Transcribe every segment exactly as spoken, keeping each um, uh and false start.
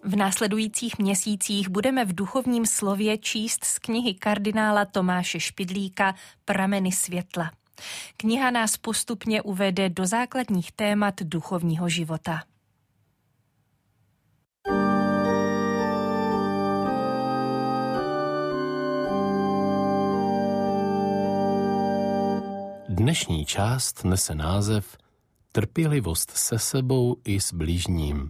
V následujících měsících budeme v duchovním slově číst z knihy kardinála Tomáše Špidlíka Prameny světla. Kniha nás postupně uvede do základních témat duchovního života. Dnešní část nese název Trpělivost se sebou i s bližním.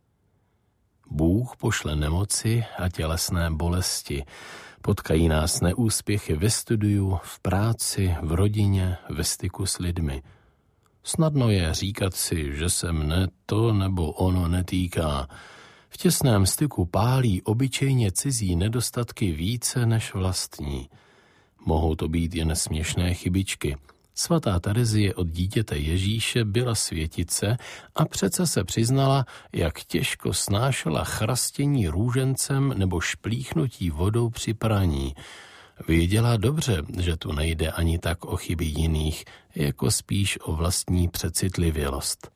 Bůh pošle nemoci a tělesné bolesti. Potkají nás neúspěchy ve studiu, v práci, v rodině, ve styku s lidmi. Snadno je říkat si, že se mne to nebo ono netýká. V těsném styku pálí obyčejně cizí nedostatky více než vlastní. Mohou to být jen směšné chybičky. Svatá Terezie od dítěte Ježíše byla světice a přece se přiznala, jak těžko snášela chrastění růžencem nebo šplíchnutí vodou při praní. Věděla dobře, že tu nejde ani tak o chyby jiných, jako spíš o vlastní přecitlivělost.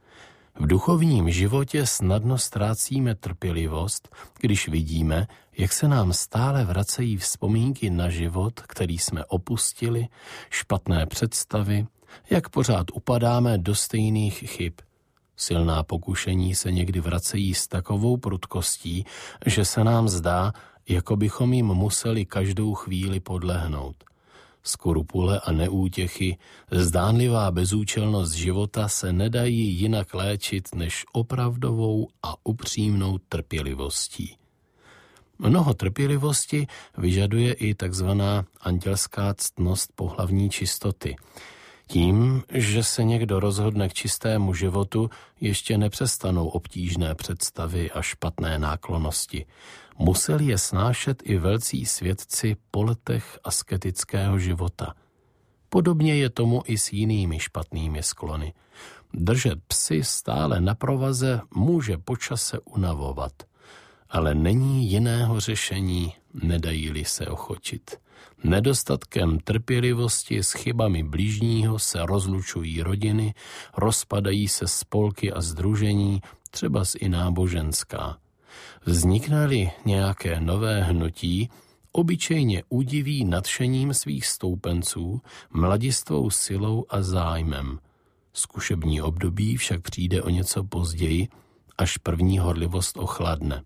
V duchovním životě snadno ztrácíme trpělivost, když vidíme, jak se nám stále vracejí vzpomínky na život, který jsme opustili, špatné představy, jak pořád upadáme do stejných chyb. Silná pokušení se někdy vracejí s takovou prudkostí, že se nám zdá, jako bychom jim museli každou chvíli podlehnout. Skrupule a neútěchy, zdánlivá bezúčelnost života se nedají jinak léčit než opravdovou a upřímnou trpělivostí. Mnoho trpělivosti vyžaduje i takzvaná andělská ctnost pohlavní čistoty. Tím, že se někdo rozhodne k čistému životu, ještě nepřestanou obtížné představy a špatné náklonnosti. Museli je snášet i velcí svědci po letech asketického života. Podobně je tomu i s jinými špatnými sklony. Držet psy stále na provaze může počase unavovat, ale není jiného řešení, nedají-li se ochočit. Nedostatkem trpělivosti s chybami bližního se rozlučují rodiny, rozpadají se spolky a sdružení, třebas i náboženská. Vznikne-li nějaké nové hnutí, obyčejně udiví nadšením svých stoupenců, mladistvou silou a zájmem. Zkušební období však přijde o něco později, až první horlivost ochladne.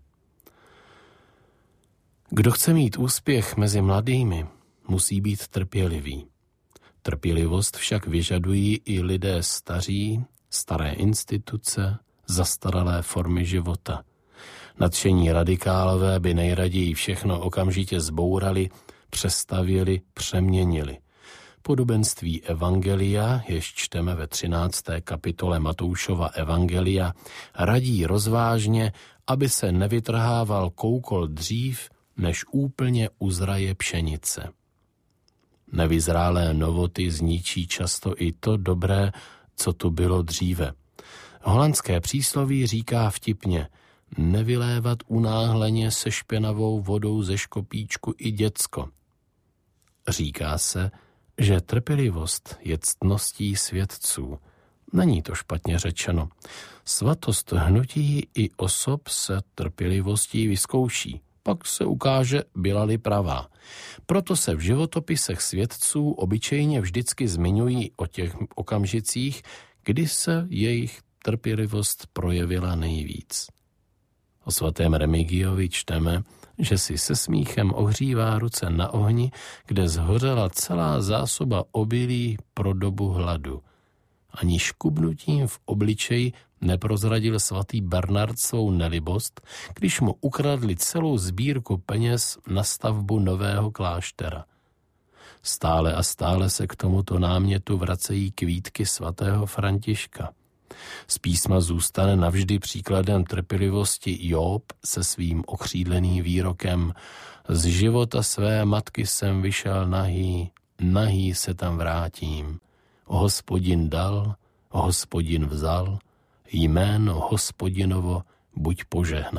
Kdo chce mít úspěch mezi mladými, musí být trpělivý. Trpělivost však vyžadují i lidé staří, staré instituce, zastaralé formy života. Nadšení radikálové by nejraději všechno okamžitě zbourali, přestavěli, přeměnili. Podobenství Evangelia, jež čteme ve třinácté kapitole Matoušova Evangelia, radí rozvážně, aby se nevytrhával koukol dřív, než úplně uzraje pšenice. Nevyzrálé novoty zničí často i to dobré, co tu bylo dříve. Holandské přísloví říká vtipně: nevylévat unáhleně se špinavou vodou ze škopíčku i děcko. Říká se, že trpělivost je ctností svědců. Není to špatně řečeno. Svatost hnutí i osob se trpělivostí vyzkouší. Pak se ukáže, byla-li pravá. Proto se v životopisech svědců obyčejně vždycky zmiňují o těch okamžicích, kdy se jejich trpělivost projevila nejvíc. O svatém Remigiovi čteme, že si se smíchem ohřívá ruce na ohni, kde zhořela celá zásoba obilí pro dobu hladu. Ani škubnutím v obličeji neprozradil svatý Bernard svou nelibost, když mu ukradli celou sbírku peněz na stavbu nového kláštera. Stále a stále se k tomuto námětu vracejí kvítky svatého Františka. Z písma zůstane navždy příkladem trpělivosti Job se svým okřídleným výrokem: z života své matky jsem vyšel nahý, nahý se tam vrátím. Hospodin dal, Hospodin vzal, jméno Hospodinovo buď požehnáno.